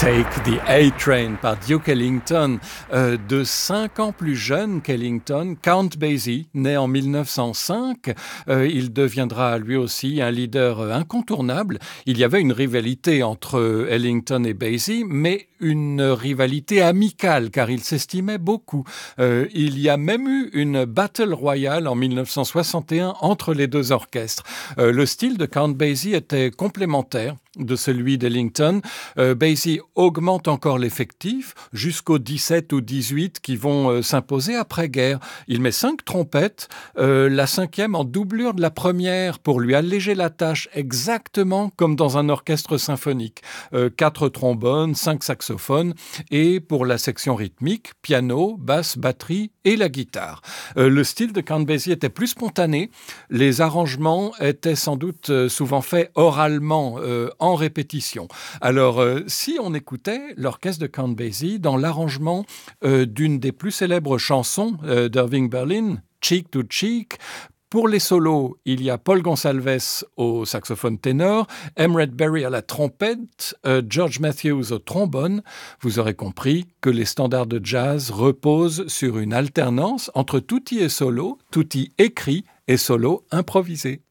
Take the A-Train par Duke Ellington. De 5 ans plus jeune qu'Ellington, Count Basie, né en 1905, il deviendra lui aussi un leader incontournable. Il y avait une rivalité entre Ellington et Basie, mais une rivalité amicale, car ils s'estimaient beaucoup. Il y a même eu une battle royale en 1961 entre les deux orchestres. Le style de Count Basie était complémentaire de celui d'Ellington. Basie augmente encore l'effectif jusqu'aux 17 ou 18 qui vont s'imposer après-guerre. Il met 5 trompettes, la 5e en doublure de la première pour lui alléger la tâche, exactement comme dans un orchestre symphonique. 4 trombones, 5 saxophones et pour la section rythmique, piano, basse, batterie et la guitare. Le style de Count Basie était plus spontané. Les arrangements étaient sans doute souvent faits oralement, en répétition. Alors, si on écoutait l'orchestre de Count Basie dans l'arrangement d'une des plus célèbres chansons d'Irving Berlin, Cheek to Cheek, pour les solos, il y a Paul Gonsalves au saxophone ténor, Emret Berry à la trompette, George Matthews au trombone. Vous aurez compris que les standards de jazz reposent sur une alternance entre tutti et solo, tutti écrit et solo improvisé.